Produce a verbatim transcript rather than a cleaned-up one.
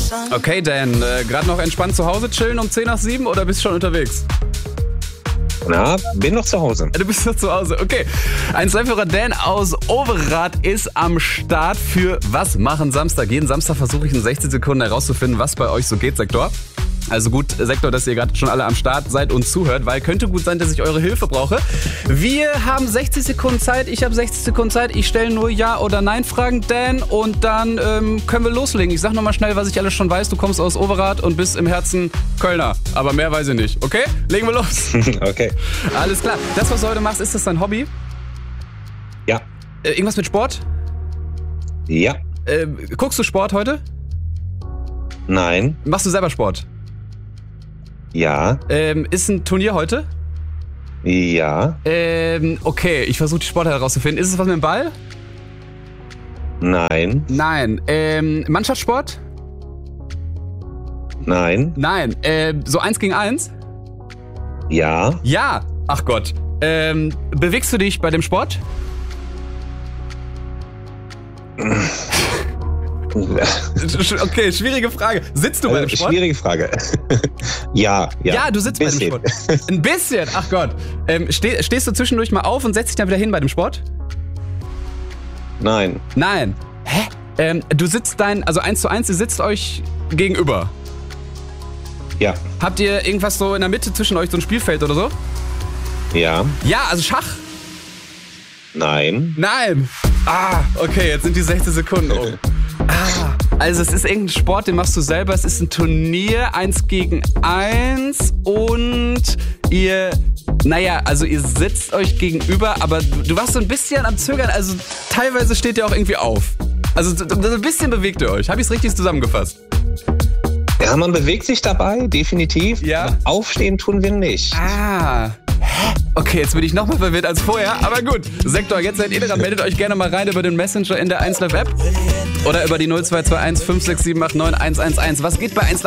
Okay, Dan, äh, gerade noch entspannt zu Hause chillen um zehn nach sieben oder bist du schon unterwegs? Na, bin noch zu Hause. Du bist noch zu Hause, okay. Ein Zweifelhörer Dan aus Overath ist am Start für Was machen Samstag? Jeden Samstag versuche ich in sechzig Sekunden herauszufinden, was bei euch so geht, Sektor. Also gut, Sektor, dass ihr gerade schon alle am Start seid und zuhört, weil könnte gut sein, dass ich eure Hilfe brauche. Wir haben sechzig Sekunden Zeit, ich habe sechzig Sekunden Zeit. Ich stelle nur Ja- oder Nein-Fragen, Dan, und dann ähm, können wir loslegen. Ich sag nochmal schnell, was ich alles schon weiß. Du kommst aus Overath und bist im Herzen Kölner, aber mehr weiß ich nicht. Okay? Legen wir los. Okay. Alles klar. Das, was du heute machst, ist das dein Hobby? Ja. Äh, irgendwas mit Sport? Ja. Äh, guckst du Sport heute? Nein. Machst du selber Sport? Ja. Ähm, ist ein Turnier heute? Ja. Ähm, okay, ich versuche die Sportart herauszufinden. Ist es was mit dem Ball? Nein. Nein. Ähm, Mannschaftssport? Nein. Nein. Ähm, so eins gegen eins? Ja. Ja. Ach Gott. Ähm, bewegst du dich bei dem Sport? Okay, schwierige Frage. Sitzt du bei dem Sport? Schwierige Frage. ja, ja. Ja, du sitzt bei dem Sport. Ein bisschen? Ach Gott. Ähm, steh, stehst du zwischendurch mal auf und setzt dich dann wieder hin bei dem Sport? Nein. Nein. Hä? Ähm, du sitzt dein, also eins zu eins, ihr sitzt euch gegenüber. Ja. Habt ihr irgendwas so in der Mitte zwischen euch, so ein Spielfeld oder so? Ja. Ja, also Schach? Nein. Nein. Ah, okay, jetzt sind die sechzig Sekunden um. Ah, also es ist irgendein Sport, den machst du selber. Es ist ein Turnier, eins gegen eins und ihr, naja, also ihr sitzt euch gegenüber, aber du, du warst so ein bisschen am Zögern, also teilweise steht ihr auch irgendwie auf. Also so, so ein bisschen bewegt ihr euch. Habe ich es richtig zusammengefasst? Ja, man bewegt sich dabei, definitiv. Ja. Aufstehen tun wir nicht. Ah. Hä? Okay, jetzt bin ich noch mal verwirrt als vorher, aber gut. Sektor, jetzt seid ihr dran. Meldet euch gerne mal rein über den Messenger in der eins Live App oder über die null zwei zwei eins fünf sechs sieben acht neun eins eins eins. Was geht bei eins Live?